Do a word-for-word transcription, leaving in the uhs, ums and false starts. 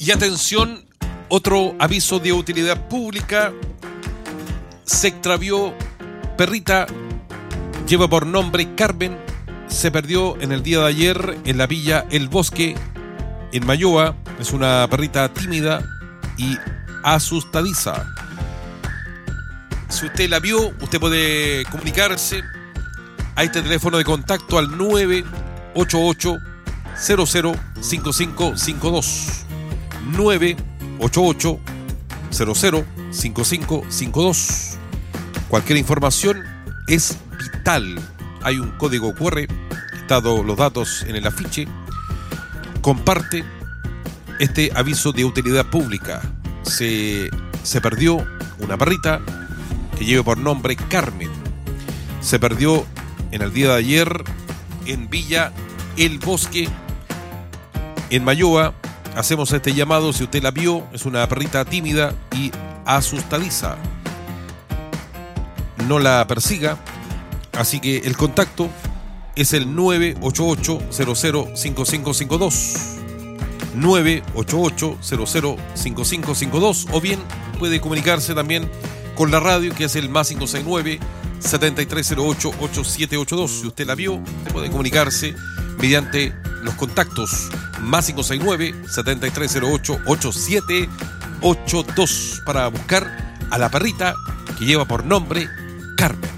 Y atención, otro aviso de utilidad pública. Se extravió perrita, lleva por nombre Carmen. Se perdió en el día de ayer en la villa El Bosque, en Mayoa. Es una perrita tímida y asustadiza. Si usted la vio, usted puede comunicarse a este teléfono de contacto al nueve ocho ocho, cero cero cinco cinco cinco dos. nueve ocho ocho, cero cero cinco cinco cinco dos. Cualquier información es vital. Hay un código cu erre, están los datos en el afiche. Comparte este aviso de utilidad pública. Se, se perdió una perrita que lleva por nombre Carmen. Se perdió en el día de ayer en Villa El Bosque, en Mayoa. Hacemos este llamado, si usted la vio, es una perrita tímida y asustadiza. No la persiga, así que el contacto es el nueve ocho ocho, cero cero cinco cinco cinco dos. nueve ocho ocho, cero cero cinco cinco cinco dos, o bien puede comunicarse también con la radio, que es el más cinco seis nueve, siete tres cero ocho, ocho siete ocho dos. Si usted la vio, se puede comunicarse mediante los contactos más cinco seis nueve, siete tres cero ocho, ocho siete ocho dos para buscar a la perrita que lleva por nombre Carmen.